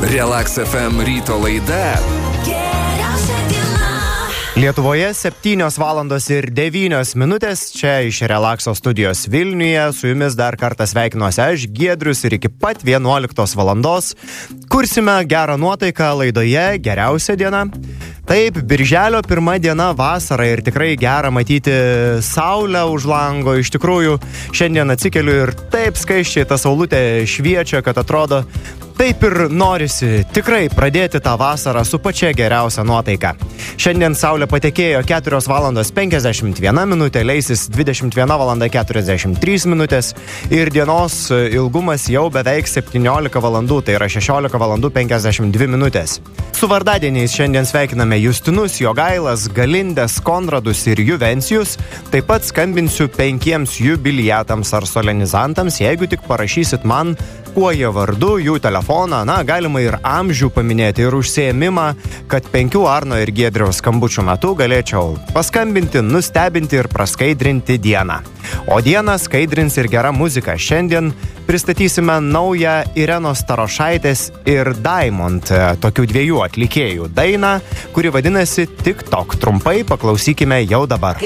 Relax FM ryto laida. Lietuvoje 7:09 čia iš Relaxo studijos Vilniuje. Su jumis dar kartą sveikinuosi aš, Giedrius, ir iki pat 11 valandos kursime gerą nuotaiką laidoje Geriausia diena. Taip, birželio 1 diena, vasara ir tikrai gera matyti saulę už lango. Iš tikrųjų, šiandien atsikeliu ir taip skaičiai ta saulutė šviečia, kad atrodo taip ir norisi tikrai pradėti tą vasarą su pačia geriausia nuotaika. Šiandien saulė patekėjo 4:51, leisis 21:43 ir dienos ilgumas jau beveik 17 valandų, tai yra 16:52. Su vardadieniais šiandien sveikiname Justinus, Jogailas, Galindes, Konradus ir Juvencijus. Taip pat skambinsiu 5 jubiliatams ar solenizantams, jeigu tik parašysit man, kuo jie vardu, jų telefoną, galima ir amžių paminėti, ir užsiėmimą, kad 5 Arno ir Giedriaus skambučių metu galėčiau paskambinti, nustebinti ir praskaidrinti dieną. O dieną skaidrins ir gera muzika. Šiandien pristatysime naują Irenos Starošaitės ir Diamond, tokių dviejų atlikėjų dainą, kuri vadinasi TikTok. Trumpai paklausykime jau dabar.